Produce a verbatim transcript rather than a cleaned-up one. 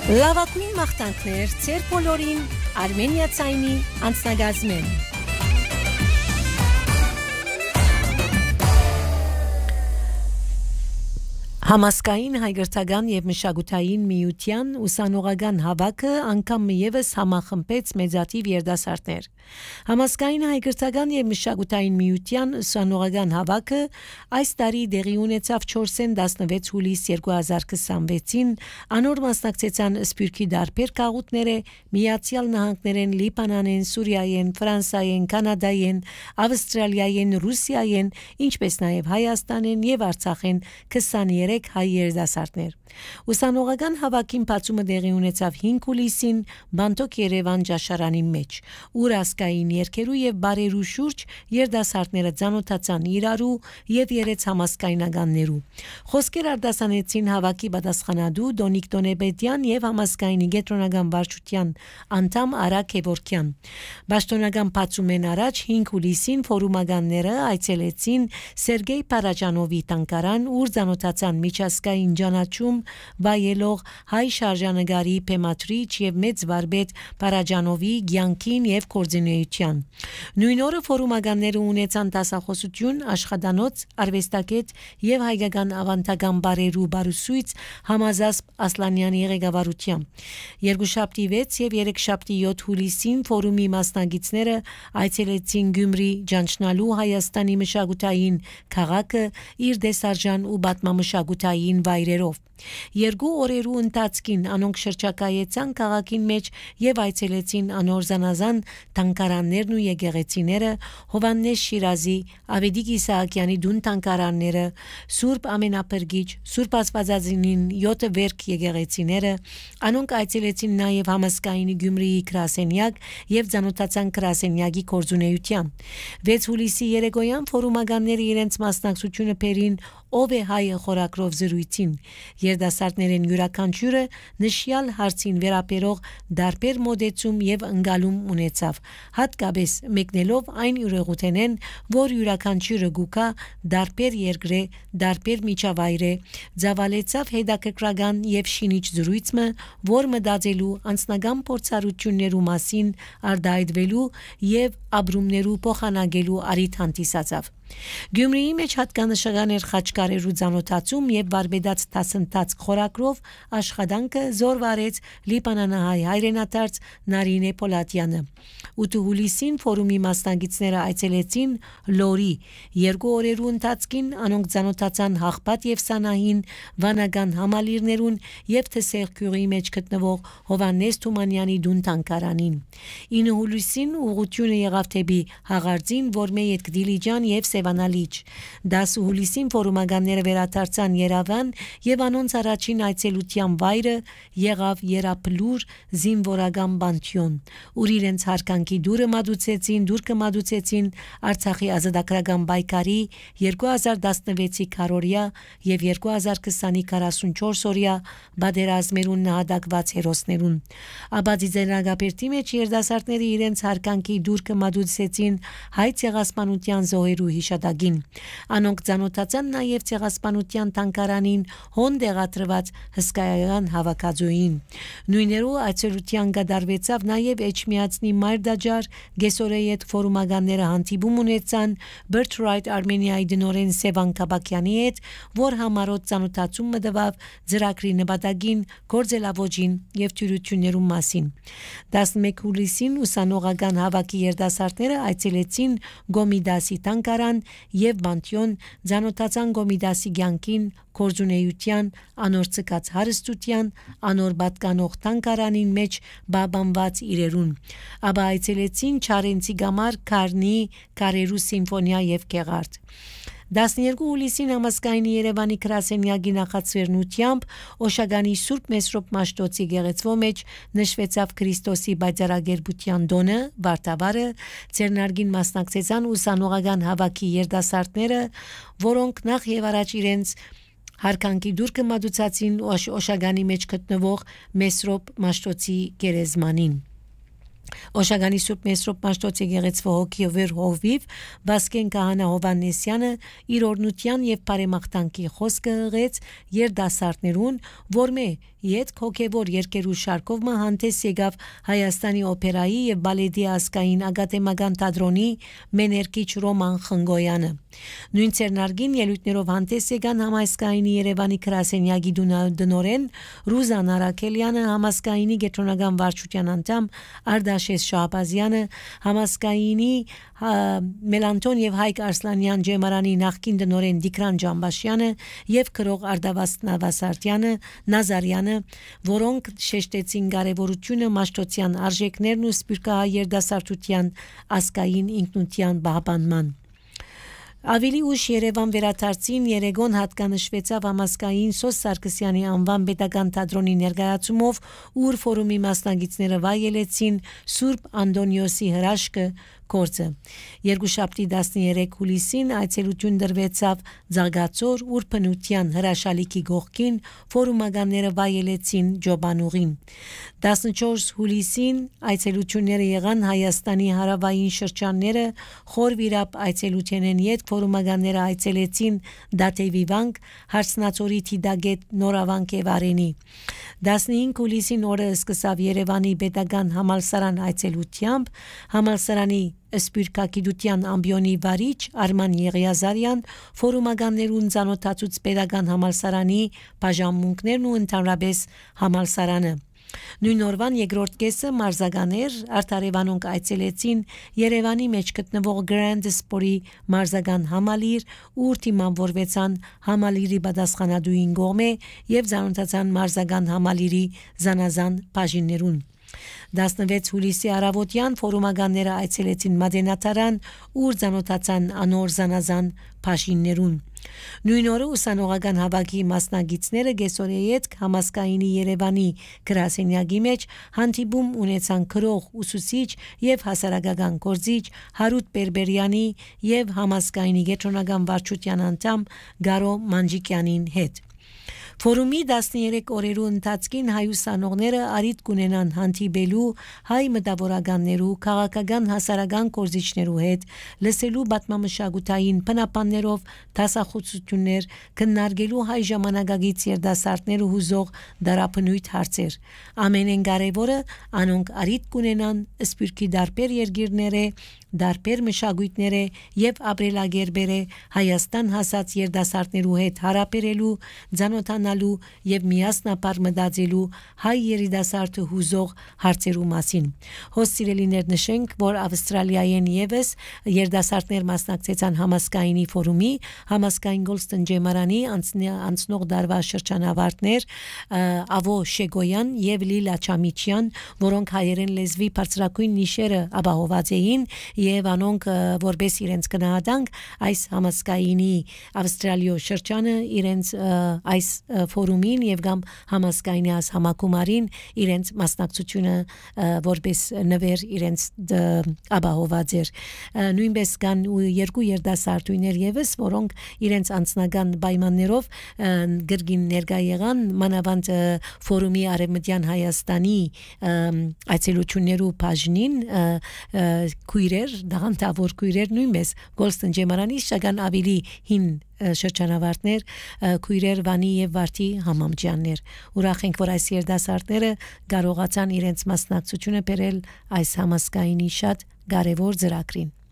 Լավագույն մաղթանքներ ձեր բոլորին Արմենիացայինի անձնագազմեն։ Համասկային հայգրտական եւ մշակութային միության ուսանողական հավաքը անգամ եւս համախմբեց մեծաթիվ երիտասարդներ։ Համասկային հայգրտական եւ մշակութային միության ուսանողական հավաքը այս տարի դեղի ունեցավ չորսին տասնվեց հուլիս երկու հազար քսանվեցին անոր մասնակցեցան Սփյուռքի դարբեր քաղաքները Միացյալ Նահանգներեն, Լիբանանեն, Սուրիայեն, Ֆրանսիայեն, Կանադայեն, Ավստրալիայեն, Ռուսիայեն, ինչպես նաեւ Հայաստանեն եւ Արցախեն քսաներեք հայ երիտասարդներ։ Ուսանողական հավաքին բացումը դեղի ունեցավ հինգ հուլիսին Բանտոկ Երևան ճաշարանի մեջ, ուր ասկային երկերու եւ բարերու շուրջ երիտասարդները ցանոթացան իրարու եւ երեց համասկայնականներու։ Խոսքեր արտասանեցին հավաքի պատասխանատու Դոնիկ Տոնեբեդյան եւ համասկայնի գետրոնական վարչության անդամ Արա Քևորքյան։ Պաշտոնական բացումեն առաջ հինգ հուլիսին ֆորումականները այցելեցին Սերգեյ Պարաջանովի տանկարան, ուր ցանոթացան միջազգային ճանաչում վայելող հայ շարժանագարի Փեմատրիչ եւ մեծ վարպետ Պարաջանովի ցանկին եւ կորձունեության։ Նույն օրը ֆորումականները ունեցան դասախոսություն աշխատանոց արվեստագետ եւ հայկական ավանդական բարերու բարուսույց Համազասպ Ասլանյանի ղեկավարությամբ։ Երկուշաբթի վեց եւ երեքշաբթի յոթ հուլիսին ֆորումի մասնակիցները այցելեցին Գյումրի ճանչնալու Հայաստանի մշակութային քաղաքը իր դեսարժան ու բազմամշակութային վայրերով։ Երկու օրերու ընթացքին անոնք շրջակայեցան քաղաքին մեջ եւ այցելեցին անոր զանազան տանկարաններն ու եկեղեցիները, Հովաննես Շիրազի, Ավետիք Իսահակյանի դուն տանկարանները, Սուրբ Ամենափրկիչ, Սուրբ Աստվածածինին յոթ վերք եկեղեցիները, անոնք այցելեցին նաեւ համասկայինի Գյումրիի գրասենյակ եւ ցանոթացան գրասենյակի կորձունեությամբ։ վեց հուլիսի երեկոյան ֆորումականները իրենց մասնակցությունը բերին ով է հայը խորակրով զրույցին։ Երիտասարդներն յուրաքանչյուրը նշյալ հարցին վերաբերող դարբեր մոդեցում եւ ընկալում ունեցավ, հատկապես մեկնելով այն ուրեղութենեն, որ յուրաքանչյուրը գուկա դարբեր երկրե, դարբեր միջավայրե, ցավալեցավ հետաքրքրական եւ շինիչ զրույցը, որ մտածելու անձնական փորձառություններու մասին արտահայտվելու եւ ապրումներու փոխանակելու արիթ հանդիսացավ։ Գյումրիի մեջ հատկանշական էր խաչկարերու ցանոթացում եւ վարպետաց տասնտած խորակրով աշխատանքը զորվարեց Լիբանանահայ հայրենադարձ Նարինե Պոլատյանը։ Ութ հուլիսին ֆորումի մասնակիցները այցելեցին Լորի երկու օրերու ընթացքին անոնք ցանոթացան Հաղպատ եւ Սանահին վանական համալիրներուն եւ Թսեղքյուղի մեջ գտնվող Հովաննես Թումանյանի դուն տանկարանին։ ինը հուլիսին ուղղությունը եղավ թեպի Հաղարձին, որ մեյ հետ Դիլիջան եւ Սևանալիչ։ դասը հուլիսին ֆորումականները վերադարձան Երևան եւ անոնց առաջին այցելության վայրը եղավ Երապլուր զինվորական բանտյոն, ուր իրենց հարկանքի դուրը մատուցեցին, դուրքը մատուցեցին Արցախի ազատագրական պայքարի երկու հազար տասնվեցի քարորյա եւ երկու հազար քսանի քառասունչորս օրյա բادرազմերուն նահատակված հերոսներուն։ Աբադի ձեռնարկապետի մեջ երիտասարդները իրենց հարկանքի դուրքը մատուցեցին հայ ցեղասպանության զոհերու հիշատակին։ Անոնք ցանոթացան նաեւ ցեղասպանության տանկարանին հոն դեղատրված հսկայական հավաքածուին։ Նույներու այցելության գդարվեցավ նաեւ Էջմիածնի մայրդաջար Գեսորեի հետ ֆորումականները հանդիպում ունեցան Birthright Armenia-ի դնորեն Սևան Կաբակյանի հետ, որ համարոտ ցանոթացում մտավ ծրագրի նպատակին, գործելավոճին եւ թյուրություններու մասին։ տասնմեկ հուլիսին ուսանողական հավաքի երիտասարդները այցելեցին Գոմիդասի տանկարան եւ Բանտյոն, ցանոթացան Գոմիդասի ցանկին, կորձունեության, անոր ցկած հարստության, անոր պատկանող տանկարանին մեջ բաբանված իրերուն։ Աբա այցելեցին Չարենցի գամար, Կարնի, Կարերու սիմֆոնիա եւ Գեղարդ։ տասներկու հուլիսին համասկայնի Երևանի գրասենյակի նախաձեռնությամբ Օշագանի Սուրբ Մեսրոպ Մաշտոցի գեղեցվո մեջ նշվեցավ Քրիստոսի բաժարագերբության դոնը, Վարդավառը, ձեռնարկին մասնակցեցան ուսանողական հավաքի երիտասարդները, որոնք նախ եւ առաջ իրենց հարկանքի դուրքը մատուցածին Օշագանի մեջ գտնվող Մեսրոպ Մաշտոցի գերեզմանին։ Օշագանի Սուրբ Մեսրոպ Մաշտոց եկեղեցվո հոգիովեր հովիվ Վասկեն Կահանա Հովանեսյանը իր օրնության եւ բարեմաղթանքի խոսքը հղեց երդասարտներուն, որ մե Յետք հոգևոր երկերու շարքով հանդես եկավ Հայաստանի օպերայի եւ բալետի ասկային ագատեմական թատրոնի մեներկիչ Ռոման Խնգոյանը։ Նույն ցերնարգին ելույթներով հանդես եկան համասկայինի Երևանի գրասենյակի դնորեն Ռուզան Արաքելյանը, համասկայինի գետրոնական վարչության անդամ Արդաշես Շահբազյանը, համասկայինի Մելանտոն եւ Հայկ Արսլանյան ջեմարանի նախկին դնորեն Դիկրան Ջամբաշյանը եւ քրող Արդավաստ Նավասարտյանը, Նազարյանը, որոնք շեշտեցին կարեւորությունը մաշտոցյան արժեքներն ու սպիրկահայ երդասարտության ասկային ինքնության բահբանման։ Ավելի ուշ Երևան վերադարձին Երեգոն հատկանշվեցավ համասկային Սոս Սարգսյանի անվան պետական թատրոնի ներկայացումով, ուր ֆորումի մասնագետները վայելեցին Սուրբ Անդոնիոսի հրաշքը կորձը։ Երկուշաբթի տասներեք հուլիսին այցելություն դրվեցավ Ձագացոր Ուրբնության հրաշալիքի գողքին, ֆորումականները վայելեցին Ջոբանուղին։ տասնչորս հուլիսին այցելությունները եղան Հայաստանի հարավային շրջանները, Խորվիրապ այցելությունեն յետ ֆորումականները այցելեցին Դատեվիվանք, Հարսնացորի Թիդագետ Նորավանք եւ Արենի։ տասնհինգ հուլիսին օրը սկսավ Երևանի պետական համալսարան այցելությամբ, համալսարանի Սպիրկագիտության ամբիոնի վարիչ Արման Եղիազարյան ֆորումականներուն ծանոթացուց պետական համալսարանի բաժանմունքներն ու ընդհանրապես համալսարանը։ Նույն օրվան երկրորդ կեսը մարզականներ Արտարևանոնք այցելեցին Երևանի մեջ գտնվող Grand Sport-ի մարզական համալիր, ուր թիմավորվեցան համալիրի պատասխանատուին կողմէ եւ ծանոթացան մարզական համալիրի զանազան բաժիններուն։ տասնվեց հուլիսի առավոտյան ֆորումականները այցելեցին Մադենատարան, ուր ծանոթացան անոր զանազան բաժիններուն։ Նույն օրը ուսանողական հավաքի մասնագետները Գեսորեյետ համասկայինի Երևանի գրասենյակի մեջ հանդիպում ունեցան քրող ուսուցիչ եւ հասարակական գործիչ Հարութ Բերբերյանի եւ համասկայինի գետրոնական վարչության անդամ Գարո Մանջիկյանին հետ։ Ֆորումի տասներեք օրերու ընթացքին հայ ուսանողները արիտ կունենան հանդիպելու հայ մտավորականներու, քաղաքական հասարակական գործիչներու հետ, լսելու պատմամշակութային բնապաններով դասախոսություններ, քննարկելու հայ ժամանակագից երդասարտներու հուզող դարաբնույթ հարցեր։ Ամենեն կարևորը անոնք արիտ կունենան սպիրկի դարբեր երկիրները, դարբեր մշակույթները եւ ապրելակերպերը Հայաստան հասած երդասարտներու հետ հարաբերելու, ծանոթանալու եւ միասնապար մտածելու հայ երիտասարդը հուզող հարցերու մասին։ Հոսիրելիներ նշենք, որ Ավստրալիայեն եւս երդասարտներ մասնակցեցան համասկայինի ֆորումի, համասկային Գոլստոն ջեմարանի անցնող դարվա շրջանավարտներ Ավո Շեգոյան եւ Լիլա Չամիչյան, որոնք հայերեն լեզվի բարձրակույն նիշերը ապահոված էին եւ անոնք որպես իրենց գնահատանք այս համասկայինի Ավստրալիո շրջանը իրենց այս ֆորումին եւ կամ համասկայինի այս համակումարին իրենց մասնակցությունը որպես նվեր իրենց ապահոված էր։ Նույնպես կան երկու երդասարտուներ եւս, որոնք իրենց անձնական պայմաններով գրգին ներկա եղան մանավանդ ֆորումի Արևմտյան Հայաստանի այցելություններու բաժնին քույրեր դաղանտավոր քույրեր նույնպես Գոլստոն ջեմարանի շագան ավելի հին շրջանավարտներ քույրեր Վանի եւ Վարդի Համամջյաններ։ Ուրախ ենք, որ այս երդասարտները կարողացան իրենց մասնակցությունը բերել այս համասկայինի շատ կարևոր ծրագրին։